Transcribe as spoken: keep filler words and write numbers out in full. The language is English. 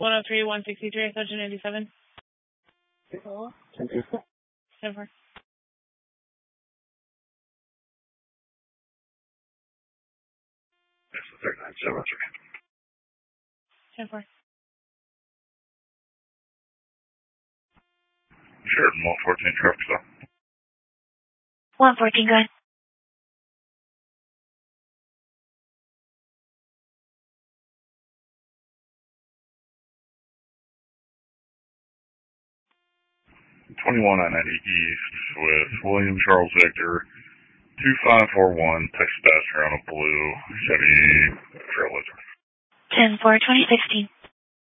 one oh three, one sixty-three, Sergeant eighty-seven. Hello? ten four. ten four. Sure, one fourteen traffic stop. one fourteen, go ahead. twenty-one I ninety East with William Charles Victor, two five four one, Texas passenger on a blue Chevy Trailblazer. ten four, twenty sixteen.